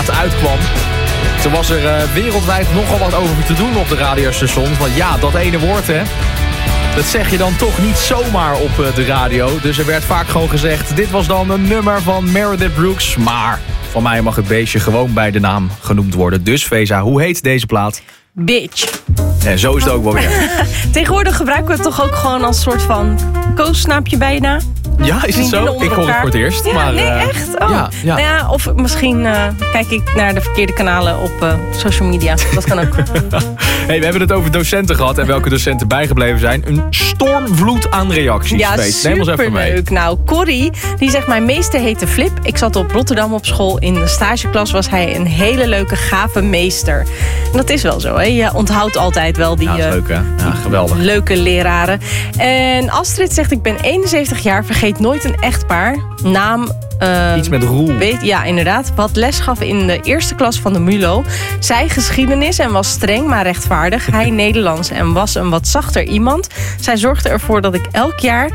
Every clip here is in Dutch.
plaat uitkwam. Toen was er wereldwijd nogal wat over te doen op de radiostations. Want ja, dat ene woord, hè. Dat zeg je dan toch niet zomaar op de radio. Dus er werd vaak gewoon gezegd, dit was dan een nummer van Meredith Brooks. Maar van mij mag het beestje gewoon bij de naam genoemd worden. Dus Feza, hoe heet deze plaat? Bitch. En zo is het ook wel weer. Tegenwoordig gebruiken we het toch ook gewoon als soort van koosnaapje bijna? Ja, is het zo? Ik hoor het voor het eerst. Ja, maar, nee, echt? Oh. Ja. Nou ja, of misschien kijk ik naar de verkeerde kanalen op social media. Dat kan ook. Hey, we hebben het over docenten gehad en welke docenten bijgebleven zijn. Een stormvloed aan reacties. Ja, superleuk. Nou, Corrie, die zegt, mijn meester heette Flip. Ik zat op Rotterdam op school. In de stageklas was hij een hele leuke, gave meester. En dat is wel zo, hè? Je onthoudt altijd wel die leuk, hè? Ja, geweldig. Leuke leraren. En Astrid zegt, ik ben 71 jaar, vergeet nooit een echtpaar. Naam... Iets met Roel. Ja, inderdaad. Wat les gaf in de eerste klas van de MULO. Zij geschiedenis en was streng, maar rechtvaardig. Hij Nederlands en was een wat zachter iemand. Zij zorgde ervoor dat elk jaar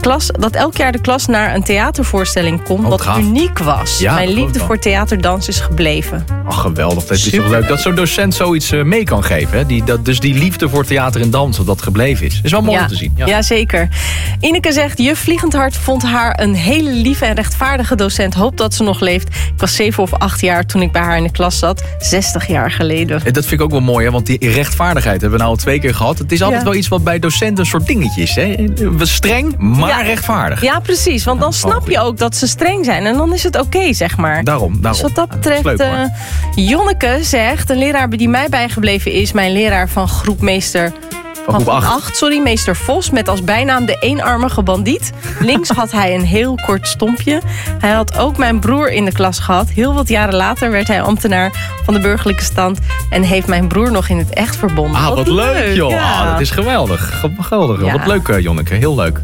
de klas naar een theatervoorstelling kon. Wat gaaf. Uniek was. Ja, mijn liefde voor theaterdans is gebleven. Ach, geweldig. Dat is toch leuk dat zo'n docent zoiets mee kan geven. Hè? Dus die liefde voor theater en dans, dat gebleven is. Is wel mooi om te zien. Ja, zeker. Ineke zegt, juf Vliegendhart vond haar een hele lieve en rechtvaardige docent. Hoop dat ze nog leeft. Ik was 7 of 8 jaar toen ik bij haar in de klas zat. 60 jaar geleden. En dat vind ik ook wel mooi, hè? Want die rechtvaardigheid hebben we nou al 2 keer gehad. Het is altijd wel iets wat bij docenten een soort dingetje is. Hè? Streng, maar rechtvaardig. Ja, precies. Want dan snap je ook dat ze streng zijn. En dan is het oké, zeg maar. Daarom. Dus wat dat betreft, Jonneke zegt, een leraar die mij bijgebleven is, mijn leraar van groepmeester... Groep 8. Meester Vos, met als bijnaam de eenarmige bandiet. Links had hij een heel kort stompje. Hij had ook mijn broer in de klas gehad. Heel wat jaren later werd hij ambtenaar van de burgerlijke stand en heeft mijn broer nog in het echt verbonden. Wat leuk, joh. Ja. Dat is geweldig. Geweldig. Ja. Wat leuk, Jonneke. Heel leuk.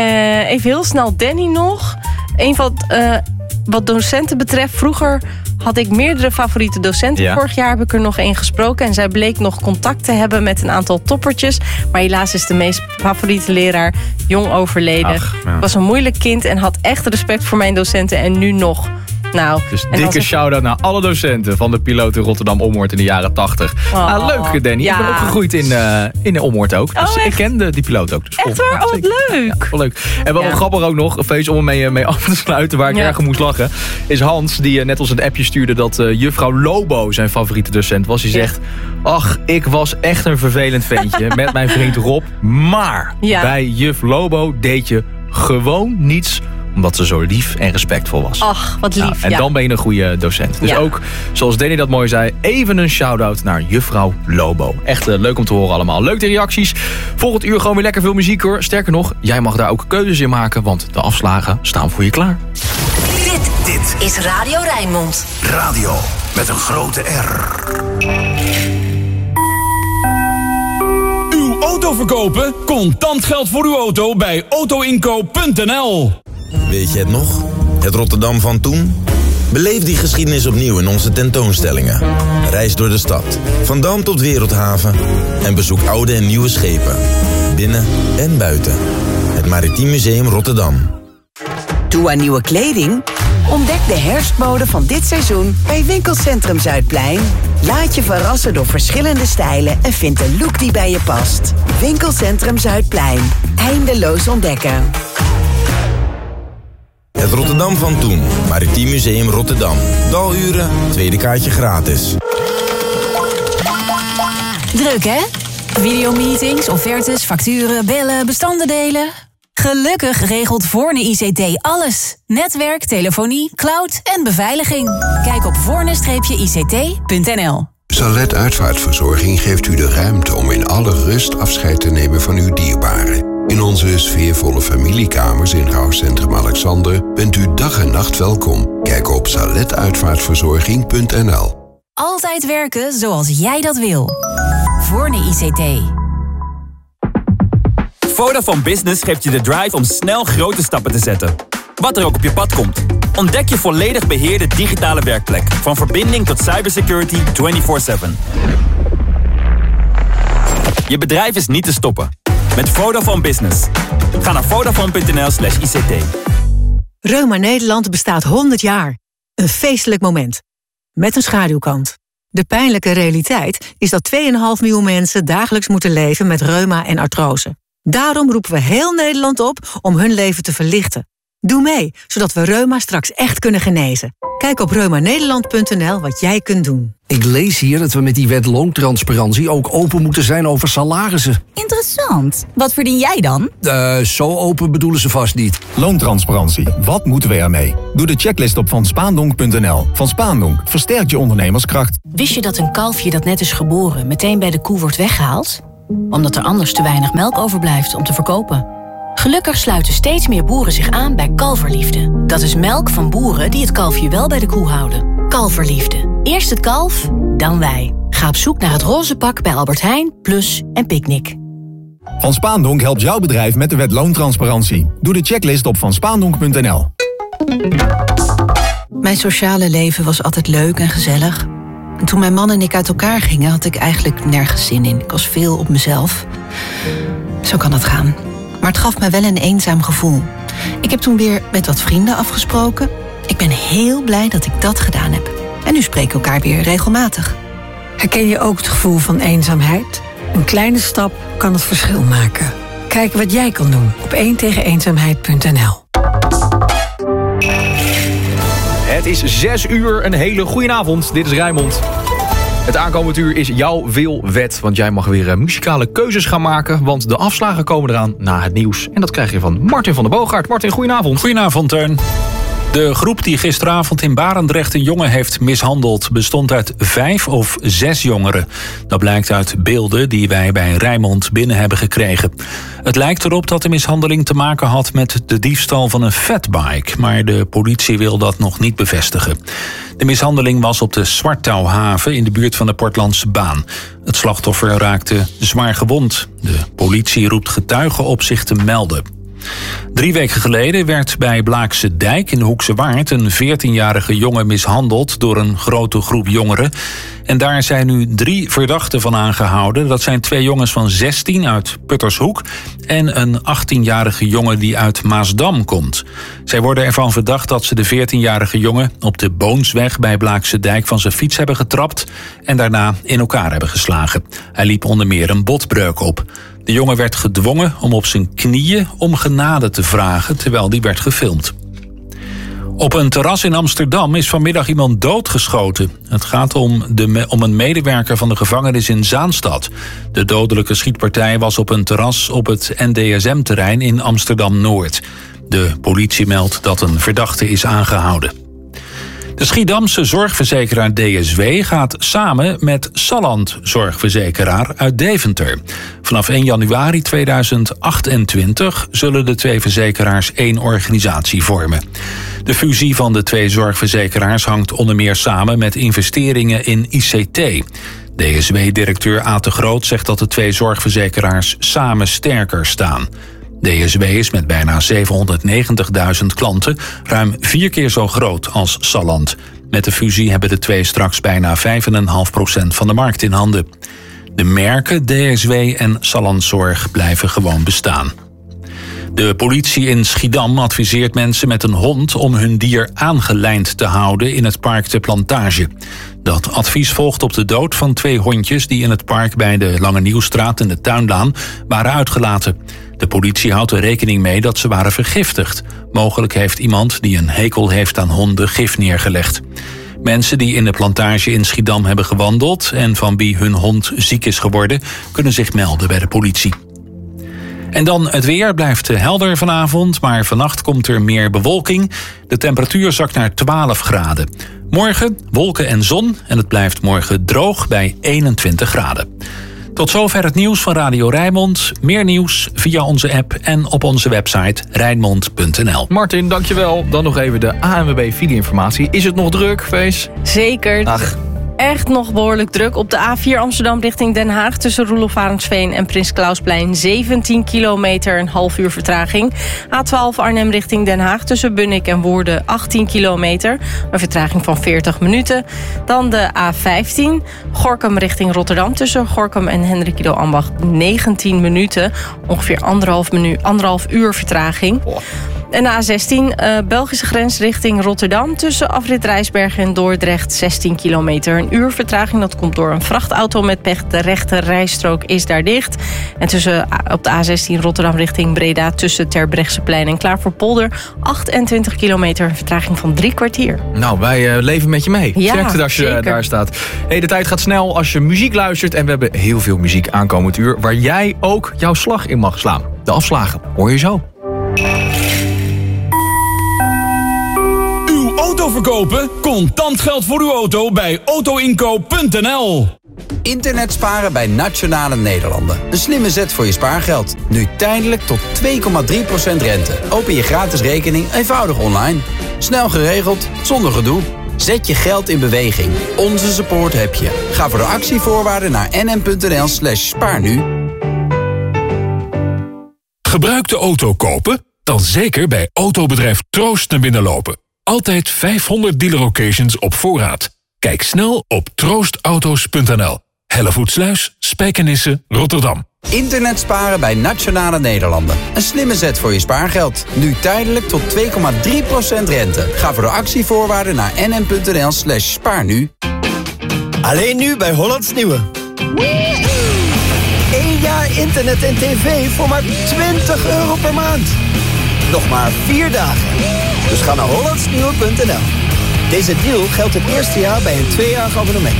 Even heel snel Danny nog. Een van wat docenten betreft, vroeger had ik meerdere favoriete docenten. Ja. Vorig jaar heb ik er nog 1 gesproken en zij bleek nog contact te hebben met een aantal toppertjes. Maar helaas is de meest favoriete leraar jong overleden. Ik was een moeilijk kind en had echt respect voor mijn docenten en nu nog. Nou, dus dikke shout-out naar alle docenten van de piloot in Rotterdam-Ommoord in de jaren 80. Leuk, Danny. Ja. Ik ben ook gegroeid in de Ommoord ook. Dus ik kende die piloot ook. Dus echt waar? Wat leuk. Ja, wel leuk. En wel grappig ook nog, Feest, om er mee af te sluiten, waar ik erg moest lachen, is Hans, die net ons een appje stuurde dat juffrouw Lobo zijn favoriete docent was. Die zegt, ach, ik was echt een vervelend ventje met mijn vriend Rob. Maar bij juf Lobo deed je gewoon niets, omdat ze zo lief en respectvol was. Ach, wat lief. En dan ben je een goede docent. Dus ook, zoals Danny dat mooi zei, even een shout-out naar juffrouw Lobo. Echt leuk om te horen allemaal. Leuk de reacties. Volgend uur gewoon weer lekker veel muziek hoor. Sterker nog, jij mag daar ook keuzes in maken, want de afslagen staan voor je klaar. Dit is Radio Rijnmond. Radio met een grote R. Uw auto verkopen? Contant geld voor uw auto bij autoinkoop.nl. Weet je het nog? Het Rotterdam van toen? Beleef die geschiedenis opnieuw in onze tentoonstellingen. Reis door de stad, van Dam tot Wereldhaven. En bezoek oude en nieuwe schepen. Binnen en buiten. Het Maritiem Museum Rotterdam. Toe aan nieuwe kleding? Ontdek de herfstmode van dit seizoen bij Winkelcentrum Zuidplein. Laat je verrassen door verschillende stijlen en vind een look die bij je past. Winkelcentrum Zuidplein. Eindeloos ontdekken. Het Rotterdam van toen. Maritiem Museum Rotterdam. Daluren, tweede kaartje gratis. Druk hè? Videomeetings, offertes, facturen, bellen, bestanden delen. Gelukkig regelt Voorne ICT alles. Netwerk, telefonie, cloud en beveiliging. Kijk op voorne-ict.nl. Salet Uitvaartverzorging geeft u de ruimte om in alle rust afscheid te nemen van uw dierbaren. In onze sfeervolle familiekamers in Rouwcentrum Alexander bent u dag en nacht welkom. Kijk op saletuitvaartverzorging.nl. Altijd werken zoals jij dat wil. Voorne ICT. Vodafone Business geeft je de drive om snel grote stappen te zetten. Wat er ook op je pad komt. Ontdek je volledig beheerde digitale werkplek. Van verbinding tot cybersecurity 24/7. Je bedrijf is niet te stoppen. Met Vodafone Business. Ga naar vodafone.nl/ICT. Reuma Nederland bestaat 100 jaar. Een feestelijk moment. met een schaduwkant. De pijnlijke realiteit is dat 2,5 miljoen mensen dagelijks moeten leven met reuma en artrose. Daarom roepen we heel Nederland op om hun leven te verlichten. Doe mee, zodat we reuma straks echt kunnen genezen. Kijk op reumanederland.nl wat jij kunt doen. Ik lees hier dat we met die wet loontransparantie ook open moeten zijn over salarissen. Interessant. Wat verdien jij dan? Zo open bedoelen ze vast niet. Loontransparantie. Wat moeten we ermee? Doe de checklist op vanspaandonk.nl. Van Spaandonk versterkt je ondernemerskracht. Wist je dat een kalfje dat net is geboren meteen bij de koe wordt weggehaald? Omdat er anders te weinig melk overblijft om te verkopen. Gelukkig sluiten steeds meer boeren zich aan bij Kalverliefde. Dat is melk van boeren die het kalfje wel bij de koe houden. Kalverliefde. Eerst het kalf, dan wij. Ga op zoek naar het roze pak bij Albert Heijn, Plus en Picnic. Van Spaandonk helpt jouw bedrijf met de wet loontransparantie. Doe de checklist op vanspaandonk.nl. Mijn sociale leven was altijd leuk en gezellig. En toen mijn man en ik uit elkaar gingen, had ik eigenlijk nergens zin in. Ik was veel op mezelf. Zo kan het gaan. Maar het gaf me wel een eenzaam gevoel. Ik heb toen weer met wat vrienden afgesproken. Ik ben heel blij dat ik dat gedaan heb. En nu spreken we elkaar weer regelmatig. Herken je ook het gevoel van eenzaamheid? Een kleine stap kan het verschil maken. Kijk wat jij kan doen op 1tegeneenzaamheid.nl. Het is 6 uur, een hele goede avond. Dit is Rijnmond. Het aankomend uur is jouw wilwet, want jij mag weer muzikale keuzes gaan maken, want de afslagen komen eraan na het nieuws. En dat krijg je van Martin van der Boogaard. Martin, goedenavond. Goedenavond, Teun. De groep die gisteravond in Barendrecht een jongen heeft mishandeld bestond uit 5 of 6 jongeren. Dat blijkt uit beelden die wij bij Rijnmond binnen hebben gekregen. Het lijkt erop dat de mishandeling te maken had met de diefstal van een fatbike, maar de politie wil dat nog niet bevestigen. De mishandeling was op de Zwarttouwhaven in de buurt van de Portlandse Baan. Het slachtoffer raakte zwaar gewond. De politie roept getuigen op zich te melden. 3 weken geleden werd bij Blaakse Dijk in de Hoekse Waard een 14-jarige jongen mishandeld door een grote groep jongeren. En daar zijn nu 3 verdachten van aangehouden. Dat zijn 2 jongens van 16 uit Puttershoek en een 18-jarige jongen die uit Maasdam komt. Zij worden ervan verdacht dat ze de 14-jarige jongen op de Boonsweg bij Blaakse Dijk van zijn fiets hebben getrapt en daarna in elkaar hebben geslagen. Hij liep onder meer een botbreuk op. De jongen werd gedwongen om op zijn knieën om genade te vragen, terwijl die werd gefilmd. Op een terras in Amsterdam is vanmiddag iemand doodgeschoten. Het gaat om een medewerker van de gevangenis in Zaanstad. De dodelijke schietpartij was op een terras op het NDSM-terrein in Amsterdam-Noord. De politie meldt dat een verdachte is aangehouden. De Schiedamse zorgverzekeraar DSW gaat samen met Salland zorgverzekeraar uit Deventer. Vanaf 1 januari 2028 zullen de 2 verzekeraars 1 organisatie vormen. De fusie van de 2 zorgverzekeraars hangt onder meer samen met investeringen in ICT. DSW-directeur Aad de Groot zegt dat de 2 zorgverzekeraars samen sterker staan. DSW is met bijna 790.000 klanten ruim 4 keer zo groot als Salland. Met de fusie hebben de 2 straks bijna 5,5% van de markt in handen. De merken DSW en Sallandzorg blijven gewoon bestaan. De politie in Schiedam adviseert mensen met een hond om hun dier aangelijnd te houden in het park De Plantage. Dat advies volgt op de dood van 2 hondjes die in het park bij de Lange Nieuwstraat en de Tuinlaan waren uitgelaten. De politie houdt er rekening mee dat ze waren vergiftigd. Mogelijk heeft iemand die een hekel heeft aan honden gif neergelegd. Mensen die in de Plantage in Schiedam hebben gewandeld en van wie hun hond ziek is geworden, kunnen zich melden bij de politie. En dan het weer. Blijft helder vanavond, maar vannacht komt er meer bewolking. De temperatuur zakt naar 12 graden. Morgen wolken en zon en het blijft morgen droog bij 21 graden. Tot zover het nieuws van Radio Rijnmond. Meer nieuws via onze app en op onze website rijnmond.nl. Martin, dankjewel. Dan nog even de ANWB file-informatie. Is het nog druk, Vees? Zeker. Echt nog behoorlijk druk. Op de A4 Amsterdam richting Den Haag tussen Roelof Arendsveen en Prins Clausplein 17 kilometer, een half uur vertraging. A12 Arnhem richting Den Haag tussen Bunnik en Woerden 18 kilometer, een vertraging van 40 minuten. Dan de A15 Gorinchem richting Rotterdam tussen Gorinchem en Hendrikido Ambacht 19 minuten, ongeveer anderhalf uur vertraging. En de A16, Belgische grens richting Rotterdam. Tussen afrit Rijsbergen en Dordrecht 16 kilometer. Een uur vertraging, dat komt door een vrachtauto met pech. De rechte rijstrook is daar dicht. En op de A16 Rotterdam richting Breda... tussen Terbrechtseplein en Klaverpolder... 28 kilometer, vertraging van 3 kwartier. Nou, wij leven met je mee. Ja, sterkte als je zeker. Daar staat. Hey, de tijd gaat snel als je muziek luistert. En we hebben heel veel muziek aankomend uur... waar jij ook jouw slag in mag slaan. De afslagen hoor je zo. Uw auto verkopen? Contant geld voor uw auto bij autoinkoop.nl. Internet sparen bij Nationale Nederlanden. Een slimme zet voor je spaargeld. Nu tijdelijk tot 2,3% rente. Open je gratis rekening eenvoudig online. Snel geregeld, zonder gedoe. Zet je geld in beweging. Onze support heb je. Ga voor de actievoorwaarden naar nm.nl/spaarnu. Gebruikte auto kopen? Dan zeker bij autobedrijf Troost naar binnen lopen. Altijd 500 dealer-locations op voorraad. Kijk snel op troostauto's.nl. Hellevoetsluis, Spijkenisse, Rotterdam. Internet sparen bij Nationale Nederlanden. Een slimme zet voor je spaargeld. Nu tijdelijk tot 2,3% rente. Ga voor de actievoorwaarden naar nm.nl/spaarnu. Alleen nu bij Hollands Nieuwe. 1 jaar internet en tv voor maar €20 per maand. Nog maar 4 dagen. Dus ga naar hollandsnieuwe.nl. Deze deal geldt het eerste jaar bij een 2-jarig abonnement.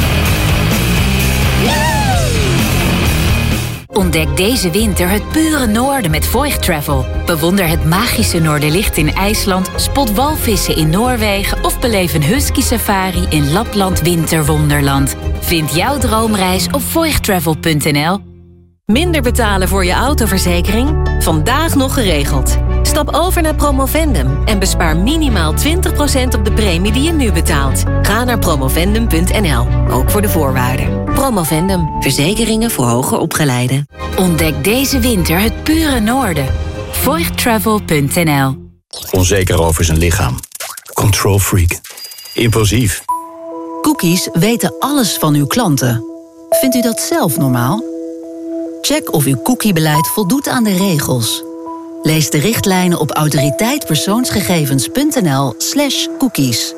Ontdek deze winter het pure noorden met Voigt Travel. Bewonder het magische Noorderlicht in IJsland, spot walvissen in Noorwegen... of beleef een husky safari in Lapland Winterwonderland. Vind jouw droomreis op voigttravel.nl. Minder betalen voor je autoverzekering? Vandaag nog geregeld. Stap over naar Promovendum en bespaar minimaal 20% op de premie die je nu betaalt. Ga naar promovendum.nl, ook voor de voorwaarden. Promovendum, verzekeringen voor hoger opgeleiden. Ontdek deze winter het pure noorden. Voigttravel.nl. Onzeker over zijn lichaam. Control freak. Impulsief. Cookies weten alles van uw klanten. Vindt u dat zelf normaal? Check of uw cookiebeleid voldoet aan de regels. Lees de richtlijnen op autoriteitpersoonsgegevens.nl/cookies.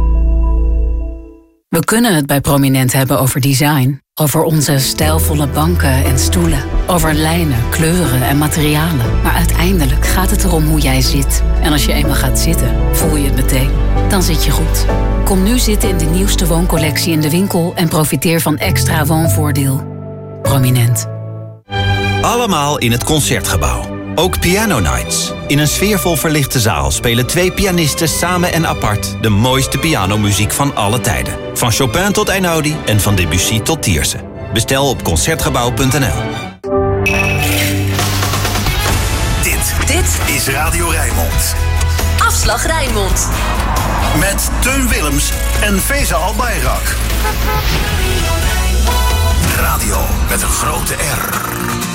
We kunnen het bij Prominent hebben over design. Over onze stijlvolle banken en stoelen. Over lijnen, kleuren en materialen. Maar uiteindelijk gaat het erom hoe jij zit. En als je eenmaal gaat zitten, voel je het meteen. Dan zit je goed. Kom nu zitten in de nieuwste wooncollectie in de winkel... en profiteer van extra woonvoordeel. Prominent. Allemaal in het Concertgebouw. Ook Piano Nights. In een sfeervol verlichte zaal spelen 2 pianisten samen en apart... de mooiste pianomuziek van alle tijden. Van Chopin tot Einaudi en van Debussy tot Tiersen. Bestel op Concertgebouw.nl. Dit is Radio Rijnmond. Afslag Rijnmond. Met Teun Willems en Feza Albayrak. Radio met een grote R.